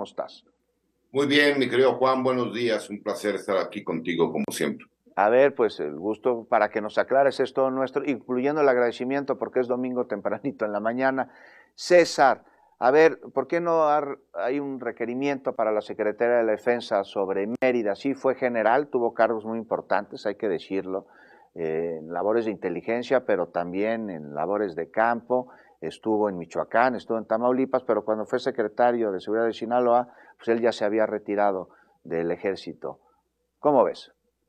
estás? Muy bien, mi querido Juan, buenos días. Un placer estar aquí contigo como siempre. A ver, pues el gusto para que nos aclares esto nuestro, incluyendo el agradecimiento porque es domingo tempranito en la mañana. César, a ver, ¿por qué no hay un requerimiento para la Secretaría de la Defensa sobre Mérida? Sí, fue general, tuvo cargos muy importantes, hay que decirlo, en labores de inteligencia, pero también en labores de campo. Estuvo en Michoacán, estuvo en Tamaulipas, pero cuando fue secretario de Seguridad de Sinaloa, pues él ya se había retirado del ejército. ¿Cómo ves?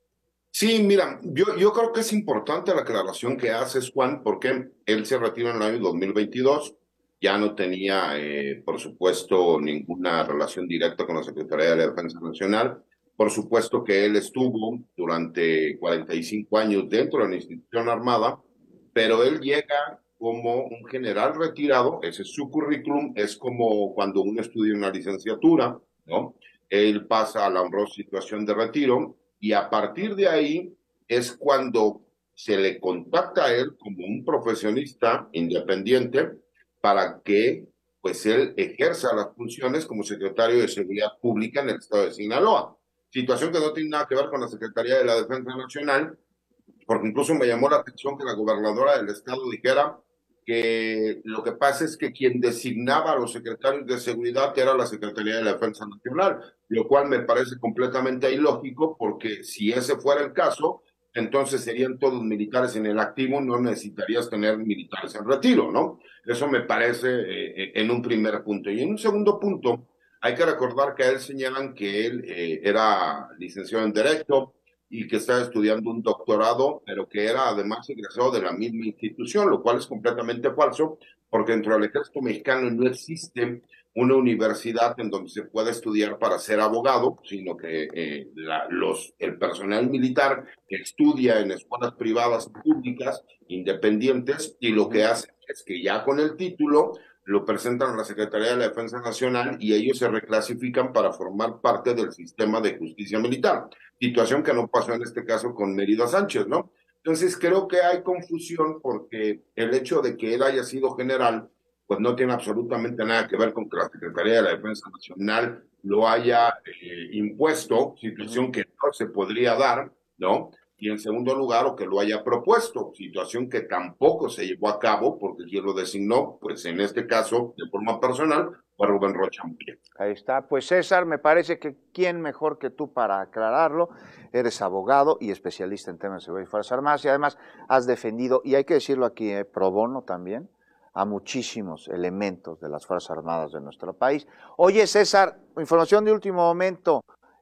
Sí, mira, yo creo que es importante la aclaración que haces, Juan, porque él se retiró en el año 2022, ya no tenía, por supuesto, ninguna relación directa con la Secretaría de la Defensa Nacional. Por supuesto que él estuvo durante 45 años dentro de la institución armada, pero él llega como un general retirado, ese es su currículum, es como cuando uno estudia una licenciatura, ¿no? Él pasa a la honrosa situación de retiro y a partir de ahí es cuando se le contacta a él como un profesionista independiente para que pues él ejerza las funciones como secretario de Seguridad Pública en el estado de Sinaloa. Situación que no tiene nada que ver con la Secretaría de la Defensa Nacional, porque incluso me llamó la atención que la gobernadora del estado dijera que lo que pasa es que quien designaba a los secretarios de seguridad era la Secretaría de la Defensa Nacional, lo cual me parece completamente ilógico, porque si ese fuera el caso, entonces serían todos militares en el activo, no necesitarías tener militares en retiro, ¿no? Eso me parece en un primer punto. Y en un segundo punto, hay que recordar que a él señalan que él era licenciado en Derecho, y que estaba estudiando un doctorado, pero que era además egresado de la misma institución, lo cual es completamente falso, porque dentro del ejército mexicano no existe una universidad en donde se pueda estudiar para ser abogado, sino que el personal militar que estudia en escuelas privadas públicas, independientes, y lo que hace es que ya con el título lo presentan a la Secretaría de la Defensa Nacional y ellos se reclasifican para formar parte del sistema de justicia militar, situación que no pasó en este caso con Mérida Sánchez, ¿no? Entonces creo que hay confusión porque el hecho de que él haya sido general, pues no tiene absolutamente nada que ver con que la Secretaría de la Defensa Nacional lo haya impuesto, situación que no se podría dar, ¿no? Y en segundo lugar, o que lo haya propuesto, situación que tampoco se llevó a cabo porque quien lo designó, pues en este caso, de forma personal, fue Rubén Rocha Moya. Ahí está. Pues César, me parece que quién mejor que tú para aclararlo. Eres abogado y especialista en temas de seguridad y Fuerzas Armadas y además has defendido, y hay que decirlo aquí, pro bono también, a muchísimos elementos de las Fuerzas Armadas de nuestro país. Oye, César, información de último momento.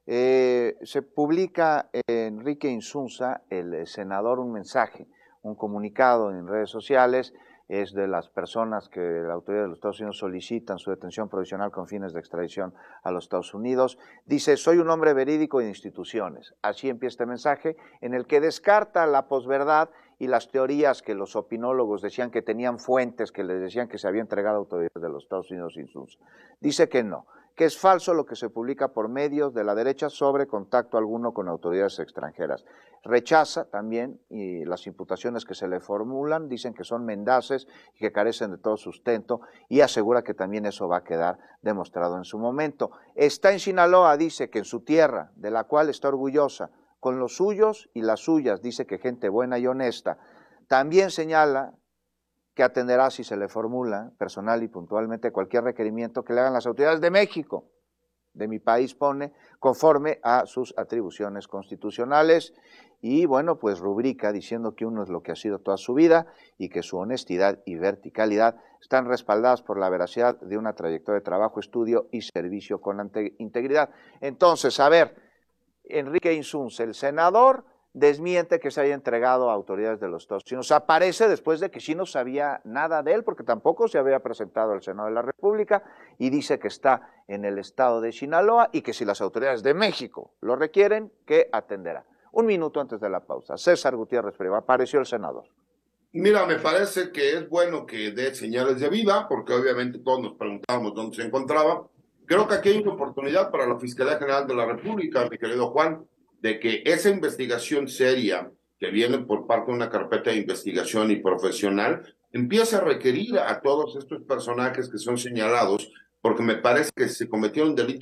Se publica Enrique Insunza, el senador, un mensaje, un comunicado en redes sociales. Es de las personas que la autoridad de los Estados Unidos solicitan su detención provisional con fines de extradición a los Estados Unidos. Dice, soy un hombre verídico de instituciones. Así empieza este mensaje, en el que descarta la posverdad y las teorías que los opinólogos decían que tenían fuentes que les decían que se había entregado a autoridades de los Estados Unidos Insunza. Dice que no, que es falso lo que se publica por medios de la derecha sobre contacto alguno con autoridades extranjeras. Rechaza también y las imputaciones que se le formulan, dicen que son mendaces y que carecen de todo sustento, y asegura que también eso va a quedar demostrado en su momento. Está en Sinaloa, dice que en su tierra, de la cual está orgullosa, con los suyos y las suyas, dice que gente buena y honesta. También señala que atenderá, si se le formula personal y puntualmente, cualquier requerimiento que le hagan las autoridades de México, de mi país pone, conforme a sus atribuciones constitucionales, y bueno, pues rubrica diciendo que uno es lo que ha sido toda su vida y que su honestidad y verticalidad están respaldadas por la veracidad de una trayectoria de trabajo, estudio y servicio con integridad. Entonces, a ver, Enrique Insunza, el senador, desmiente que se haya entregado a autoridades de los Estados Unidos. Aparece después de que sí no sabía nada de él, porque tampoco se había presentado al Senado de la República, y dice que está en el estado de Sinaloa y que si las autoridades de México lo requieren, que atenderá. Un minuto antes de la pausa. César Gutiérrez Prieto, apareció el senador. Mira, me parece que es bueno que dé señales de vida, porque obviamente todos nos preguntábamos dónde se encontraba. Creo que aquí hay una oportunidad para la Fiscalía General de la República, mi querido Juan, de que esa investigación seria que viene por parte de una carpeta de investigación y profesional empiece a requerir a todos estos personajes que son señalados, porque me parece que se cometieron delitos